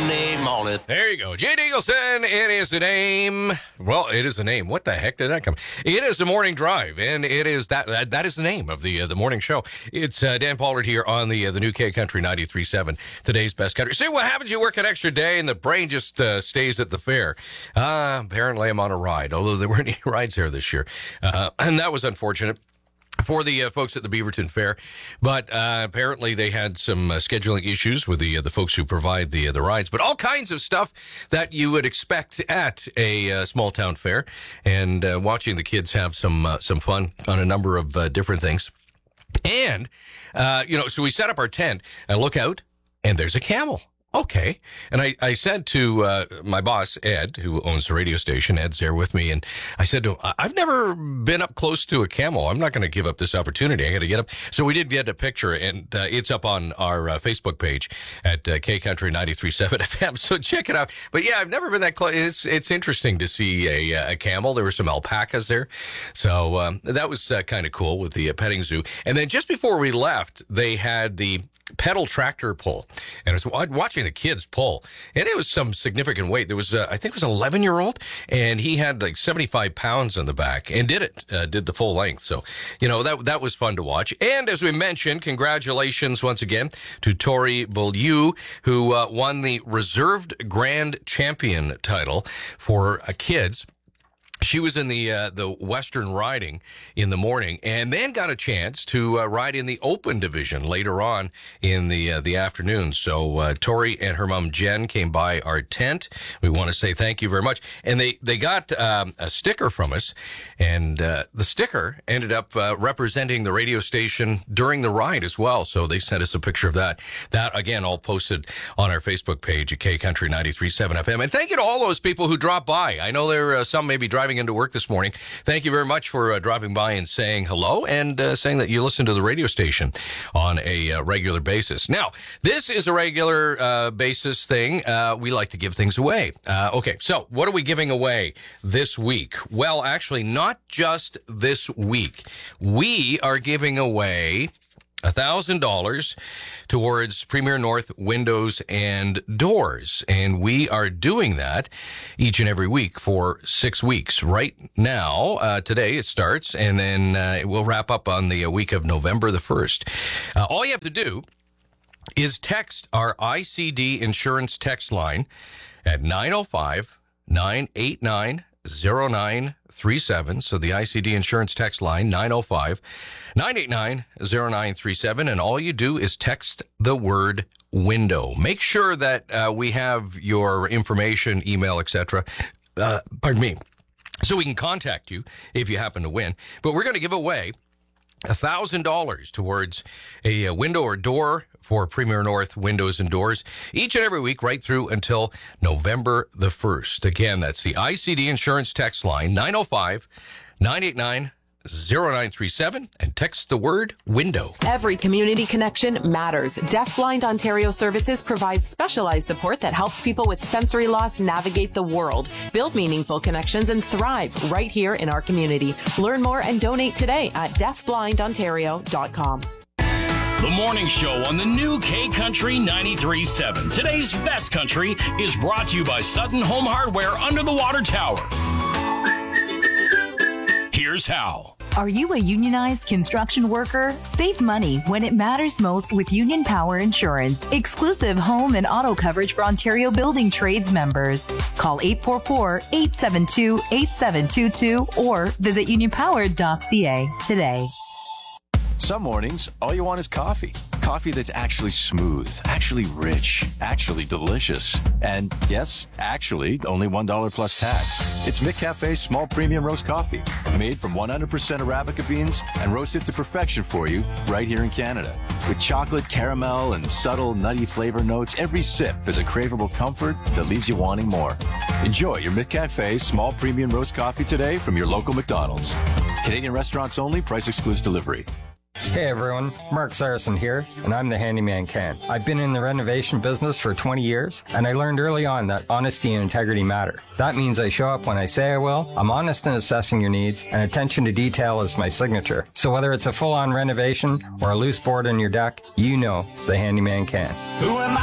name on it. There you go. Jade Eagleson, it is the name. Well, it is the name. What the heck did that come? It is the morning drive, and it is that is the name of the morning show. It's Dan Pollard here on the new K Country 93.7, today's best country. See what happens? You work an extra day, and the brain just stays at the fair. Apparently, I'm on a ride, although there weren't any rides here this year, and that was unfortunate for the folks at the Beaverton Fair, but apparently they had some scheduling issues with the folks who provide the rides. But all kinds of stuff that you would expect at a small town fair, and watching the kids have some fun on a number of different things. And so we set up our tent and look out, and there's a camel. Okay. And I said to my boss, Ed, who owns the radio station, Ed's there with me, and I said to him, I've never been up close to a camel. I'm not going to give up this opportunity. I got to get up. So we did get a picture, and it's up on our Facebook page at K Country 93.7 FM. So check it out. But yeah, I've never been that close. It's interesting to see a camel. There were some alpacas there. So that was kind of cool with the petting zoo. And then just before we left, they had the pedal tractor pull, and I was watching the kids pull, and it was some significant weight. There was, I think it was an 11-year-old, and he had like 75 pounds on the back, and did the full length. So, that was fun to watch. And as we mentioned, congratulations once again to Tori Beaulieu, who won the Reserved Grand Champion title for kids. She was in the Western riding in the morning, and then got a chance to ride in the Open division later on in the afternoon. So Tori and her mom Jen came by our tent. We want to say thank you very much. And they got a sticker from us, and the sticker ended up representing the radio station during the ride as well. So they sent us a picture of that. That again, all posted on our Facebook page at K Country 93.7 FM. And thank you to all those people who dropped by. I know there are some maybe driving into work this morning. Thank you very much for dropping by and saying hello, and saying that you listen to the radio station on a regular basis. Now, this is a regular basis thing. We like to give things away. Okay, so what are we giving away this week? Well, actually, not just this week. We are giving away $1,000 towards Premier North windows and doors. And we are doing that each and every week for 6 weeks. Right now, today it starts, and then it will wrap up on the week of November the 1st. All you have to do is text our ICD insurance text line at 905-989-0937. So the ICD insurance text line, 905-989-0937. And all you do is text the word window. Make sure that we have your information, email, etc. Pardon me. So we can contact you if you happen to win. But we're going to give away $1,000 towards a window or door for Premier North windows and doors each and every week right through until November the 1st. Again, that's the ICD insurance text line, 905-989-0937, and text the word window. Every community connection matters. Deafblind Ontario Services provides specialized support that helps people with sensory loss navigate the world, build meaningful connections, and thrive right here in our community. Learn more and donate today at deafblindontario.com. The morning show on the new K Country 93.7. Today's best country is brought to you by Sutton Home Hardware under the water tower. Here's how. Are you a unionized construction worker? Save money when it matters most with Union Power Insurance. Exclusive home and auto coverage for Ontario building trades members. Call 844-872-8722 or visit unionpower.ca today. Some mornings, all you want is coffee. Coffee that's actually smooth, actually rich, actually delicious. And yes, actually, only $1 plus tax. It's McCafe's small premium roast coffee, made from 100% Arabica beans and roasted to perfection for you right here in Canada. With chocolate, caramel, and subtle nutty flavor notes, every sip is a craveable comfort that leaves you wanting more. Enjoy your McCafe small premium roast coffee today from your local McDonald's. Canadian restaurants only, price excludes delivery. Hey everyone, Mark Saracen here, and I'm the Handyman Ken. I've been in the renovation business for 20 years, and I learned early on that honesty and integrity matter. That means I show up when I say I will, I'm honest in assessing your needs, and attention to detail is my signature. So whether it's a full-on renovation or a loose board in your deck, you know the Handyman Ken. Who am